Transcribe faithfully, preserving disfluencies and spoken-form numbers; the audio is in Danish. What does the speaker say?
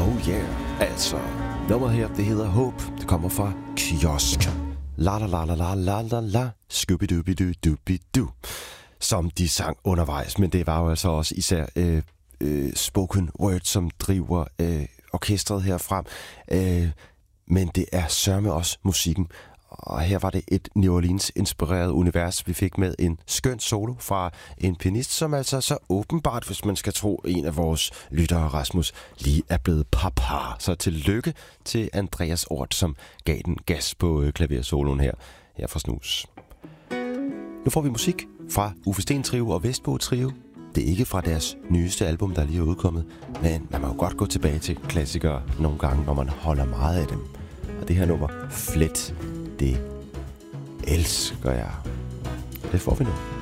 Oh yeah, altså. Nummeret her, det hedder Hope. Det kommer fra Kiosk. La la la la la la la la. Scooby-dooby-doo-dooby-doo. Som de sang undervejs, men det var jo altså også især øh, øh, spoken word, som driver øh, orkestret herfrem. Øh, men det er sørme også musikken. Og her var det et New Orleans-inspireret univers, vi fik med en skøn solo fra en pianist, som altså så åbenbart, hvis man skal tro en af vores lyttere, Rasmus, lige er blevet papa. Så tillykke til Andreas Ort, som gav den gas på klaversoloen her, her fra Snus. Nu får vi musik fra Uffe Sten Trio og Vestbo Trio. Det er ikke fra deres nyeste album, der lige er udkommet, men man må jo godt gå tilbage til klassikere nogle gange, når man holder meget af dem. Og det her nummer, Flet, det elsker jeg. Det får vi nu.